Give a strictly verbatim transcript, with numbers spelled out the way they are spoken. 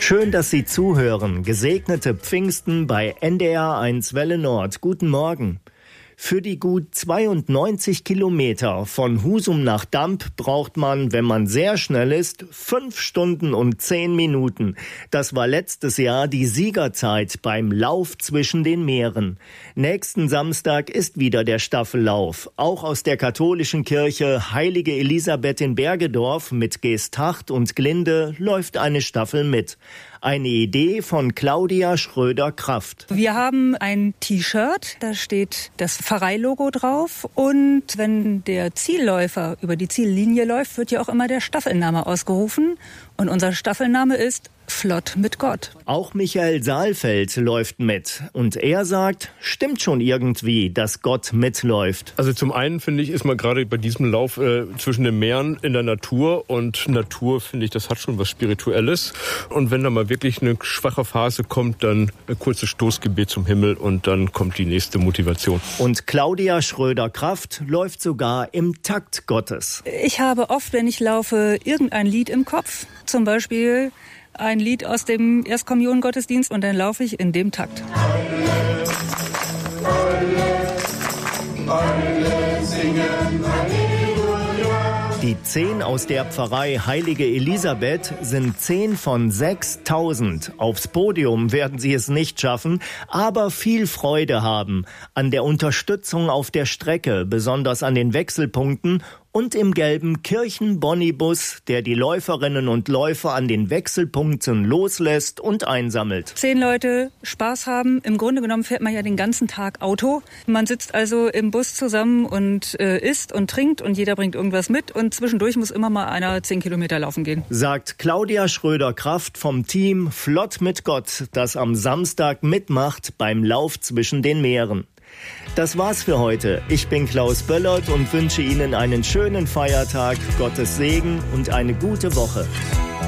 Schön, dass Sie zuhören. Gesegnete Pfingsten bei N D R eins Welle Nord. Guten Morgen. Für die gut zweiundneunzig Kilometer von Husum nach Damp braucht man, wenn man sehr schnell ist, fünf Stunden und zehn Minuten. Das war letztes Jahr die Siegerzeit beim Lauf zwischen den Meeren. Nächsten Samstag ist wieder der Staffellauf. Auch aus der katholischen Kirche Heilige Elisabeth in Bergedorf mit Geesthacht und Glinde läuft eine Staffel mit. Eine Idee von Claudia Schröder-Kraft. Wir haben ein T-Shirt, da steht das Pfarreilogo drauf. Und wenn der Zielläufer über die Ziellinie läuft, wird ja auch immer der Staffelname ausgerufen. Und unser Staffelname ist Flott mit Gott. Auch Michael Saalfeld läuft mit. Und er sagt, stimmt schon irgendwie, dass Gott mitläuft. Also zum einen, finde ich, ist man gerade bei diesem Lauf äh, zwischen den Meeren in der Natur. Und Natur, finde ich, das hat schon was Spirituelles. Und wenn da mal wirklich eine schwache Phase kommt, dann ein kurzes Stoßgebet zum Himmel und dann kommt die nächste Motivation. Und Claudia Schröder-Kraft läuft sogar im Takt Gottes. Ich habe oft, wenn ich laufe, irgendein Lied im Kopf. Zum Beispiel ein Lied aus dem Erstkommunion-Gottesdienst und dann laufe ich in dem Takt. Alle, alle, alle singen Halleluja. Die zehn aus der Pfarrei Heilige Elisabeth sind zehn von sechstausend. Aufs Podium werden sie es nicht schaffen, aber viel Freude haben an der Unterstützung auf der Strecke, besonders an den Wechselpunkten und im gelben Kirchen-Bonnibus, der die Läuferinnen und Läufer an den Wechselpunkten loslässt und einsammelt. Zehn Leute Spaß haben. Im Grunde genommen fährt man ja den ganzen Tag Auto. Man sitzt also im Bus zusammen und äh, isst und trinkt und jeder bringt irgendwas mit und zwischendurch muss immer mal einer zehn Kilometer laufen gehen. Sagt Claudia Schröder-Kraft vom Team Flott mit Gott, das am Samstag mitmacht beim Lauf zwischen den Meeren. Das war's für heute. Ich bin Klaus Böllert und wünsche Ihnen einen schönen Feiertag, Gottes Segen und eine gute Woche.